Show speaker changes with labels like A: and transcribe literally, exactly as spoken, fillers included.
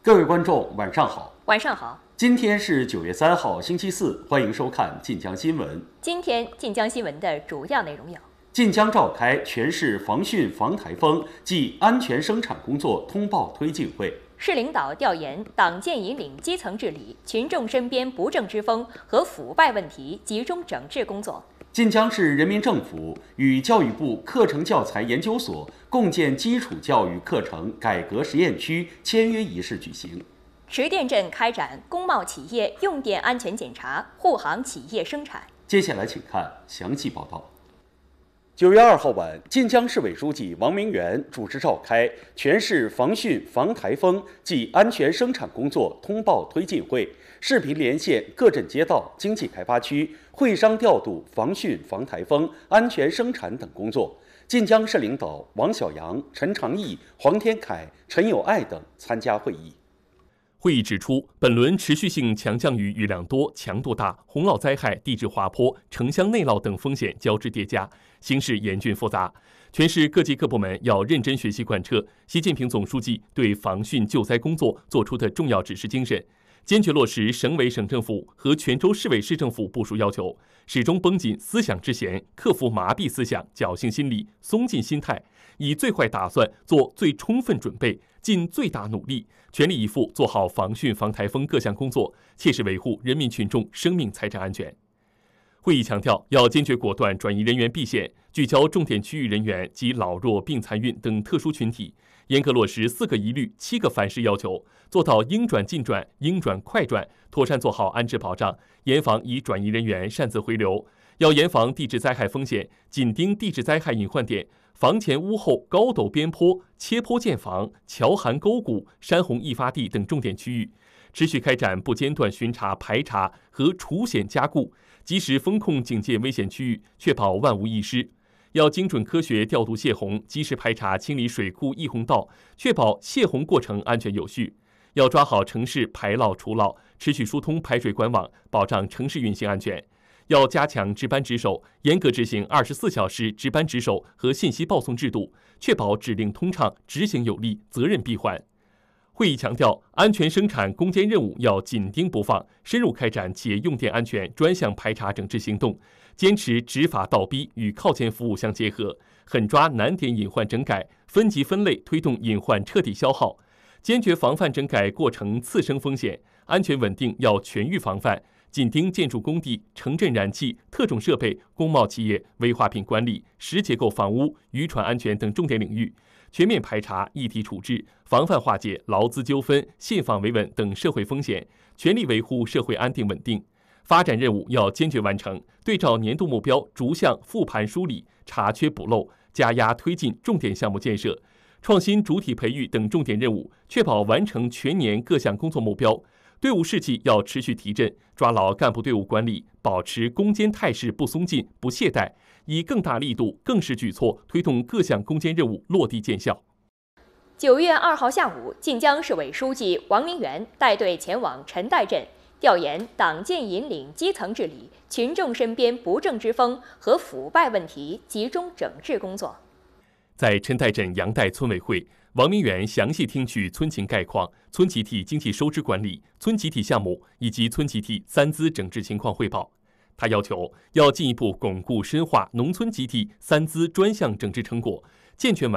A: 各位观众，晚上好。
B: 晚上好。
A: 今天是九月三号，星期四，欢迎收看晋江新闻。
B: 今天晋江新闻的主要内容有：
A: 晋江召开全市防汛防台风暨安全生产工作通报推进会；
B: 市领导调研党建引领基层治理群众身边不正之风和腐败问题集中整治工作；
A: 晋江市人民政府与教育部课程教材研究所共建基础教育课程改革实验区签约仪式举行；
B: 池店镇开展工贸企业用电安全检查，护航企业生产。
A: 接下来请看详细报道。九月二号晚，晋江市委书记王明元主持召开全市防汛防台风暨安全生产工作通报推进会，视频连线各镇街道、经济开发区，会商调度防汛防台风、安全生产等工作。晋江市领导王小阳、陈长义、黄天凯、陈友爱等参加会议。
C: 会议指出，本轮持续性强降雨雨量多、强度大，洪涝灾害、地质滑坡、城乡内涝等风险交织叠加，形势严峻复杂。全市各级各部门要认真学习贯彻习近平总书记对防汛救灾工作作出的重要指示精神，坚决落实省委省政府和全州市委市政府部署要求，始终绷紧思想之弦，克服麻痹思想、侥幸心理、松劲心态，以最坏打算做最充分准备，尽最大努力，全力以赴做好防汛防台风各项工作，切实维护人民群众生命财产安全。会议强调，要坚决果断转移人员避险，聚焦重点区域人员及老弱病残孕等特殊群体，严格落实四个一律、七个反式要求，做到应转尽转、应转快转，妥善做好安置保障，严防已转移人员擅自回流。要严防地质灾害风险，紧盯地质灾害隐患点，房前屋后高陡边坡、切坡建房、桥涵沟谷、山洪易发地等重点区域，持续开展不间断巡查、排查和除险加固，及时风控警戒危险区域，确保万无一失。要精准科学调度泄洪，及时排查清理水库溢洪道，确保泄洪过程安全有序。要抓好城市排涝除涝，持续疏通排水管网，保障城市运行安全。要加强值班值守，严格执行二十四小时值班值守和信息报送制度，确保指令通畅、执行有力、责任闭环。会议强调，安全生产攻坚任务要紧盯不放，深入开展企业用电安全专项排查整治行动，坚持执法倒逼与靠前服务相结合，狠抓难点隐患整改，分级分类推动隐患彻底消耗，坚决防范整改过程次生风险，安全稳定要全域防范。紧盯建筑工地、城镇燃气、特种设备、工贸企业、危化品管理、实结构房屋、渔船安全等重点领域，全面排查、一体处置，防范化解劳资纠纷、信访维稳等社会风险，全力维护社会安定稳定。发展任务要坚决完成，对照年度目标，逐项复盘梳理，查缺补漏，加压推进重点项目建设、创新主体培育等重点任务，确保完成全年各项工作目标。队伍士气要持续提振，抓牢干部队伍管理，保持攻坚态势不松劲、不懈怠，以更大力度、更是举措推动各项攻坚任务落地见效。
B: 九月二号下午，晋江市委书记王明元带队前往陈岱镇调研党建引领基层治理群众身边不正之风和腐败问题集中整治工作。
C: 在陈岱镇杨岱村委会，王明元详细听取村情概况、村集体经济收支管理、村集体项目以及村集体三资整治情况汇报。他要求要进一步巩固深化农村集体三资专项整治成果，健全完